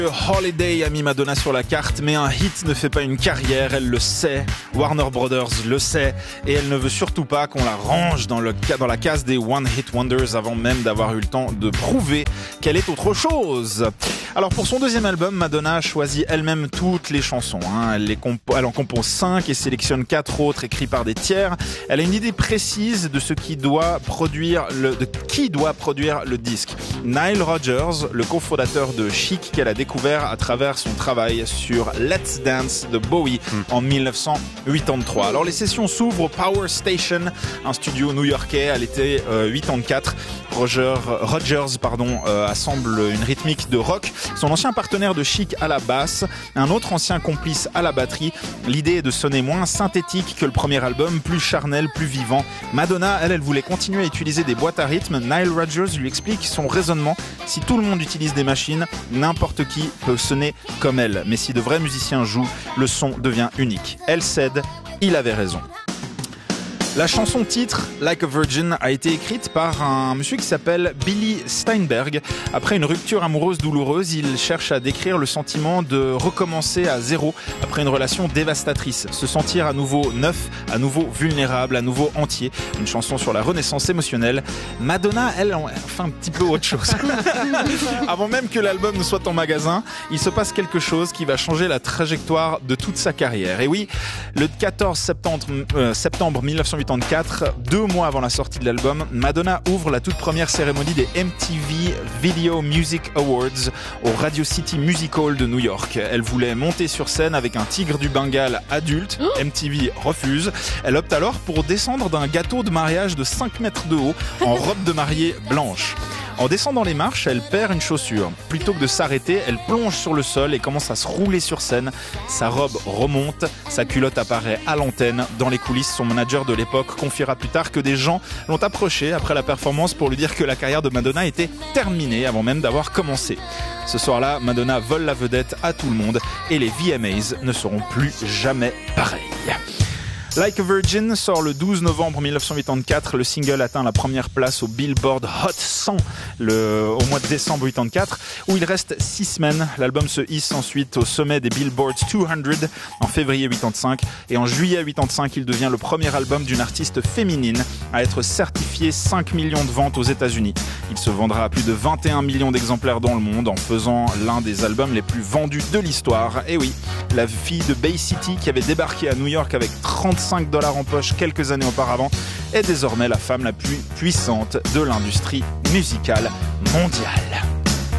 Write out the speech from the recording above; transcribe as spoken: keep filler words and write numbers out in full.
Holiday a mis Madonna sur la carte, mais un hit ne fait pas une carrière, elle le sait, Warner Brothers le sait, et elle ne veut surtout pas qu'on la range dans, le, dans la case des One Hit Wonders avant même d'avoir eu le temps de prouver qu'elle est autre chose. Alors pour son deuxième album, Madonna a choisi elle-même toutes les chansons, hein. elle, les compo- elle en compose cinq et sélectionne quatre autres écrits par des tiers. Elle a une idée précise de ce qui doit produire le, de qui doit produire le disque. Nile Rodgers, le cofondateur de Chic, qu'elle a découvert à travers son travail sur Let's Dance de Bowie mm. en dix-neuf cent quatre-vingt-trois. Alors les sessions s'ouvrent au Power Station, un studio new-yorkais à l'été euh, quatre-vingt-quatorze. Roger, Rodgers pardon, euh, assemble une rythmique de rock. Son ancien partenaire de Chic à la basse, un autre ancien complice à la batterie. L'idée est de sonner moins synthétique que le premier album, plus charnel, plus vivant. Madonna, elle, elle voulait continuer à utiliser des boîtes à rythme. Nile Rodgers lui explique son raisonnement. Si tout le monde utilise des machines, n'importe qui peut sonner comme elle. Mais si de vrais musiciens jouent, le son devient unique. Elle cède, il avait raison. La chanson titre, Like a Virgin, a été écrite par un monsieur qui s'appelle Billy Steinberg. Après une rupture amoureuse douloureuse, il cherche à décrire le sentiment de recommencer à zéro après une relation dévastatrice. Se sentir à nouveau neuf, à nouveau vulnérable, à nouveau entier. Une chanson sur la renaissance émotionnelle. Madonna, elle, fait un petit peu autre chose. Avant même que l'album ne soit en magasin, il se passe quelque chose qui va changer la trajectoire de toute sa carrière. Et oui, le quatorze septembre, euh, septembre dix-neuf cent quatre-vingt-quatre, deux mois avant la sortie de l'album, Madonna ouvre la toute première cérémonie des M T V Video Music Awards au Radio City Music Hall de New York. Elle voulait monter sur scène avec un tigre du Bengale adulte. Oh M T V refuse. Elle opte alors pour descendre d'un gâteau de mariage de cinq mètres de haut en robe de mariée blanche. En descendant les marches, elle perd une chaussure. Plutôt que de s'arrêter, elle plonge sur le sol et commence à se rouler sur scène. Sa robe remonte, sa culotte apparaît à l'antenne. Dans les coulisses, son manager de l'époque confiera plus tard que des gens l'ont approché après la performance pour lui dire que la carrière de Madonna était terminée avant même d'avoir commencé. Ce soir-là, Madonna vole la vedette à tout le monde et les V M As ne seront plus jamais pareils. Like a Virgin sort le douze novembre dix-neuf cent quatre-vingt-quatre. Le single atteint la première place au Billboard Hot cent le, au mois de décembre quatre-vingt-quatre, où il reste six semaines. L'album se hisse ensuite au sommet des Billboard deux cents en février quatre-vingt-cinq. Et en juillet quatre-vingt-cinq, il devient le premier album d'une artiste féminine à être certifié cinq millions de ventes aux États-Unis. Il se vendra à plus de vingt et un millions d'exemplaires dans le monde en faisant l'un des albums les plus vendus de l'histoire. Et oui, la fille de Bay City qui avait débarqué à New York avec trente-cinq dollars en poche quelques années auparavant est désormais la femme la plus puissante de l'industrie musicale mondiale.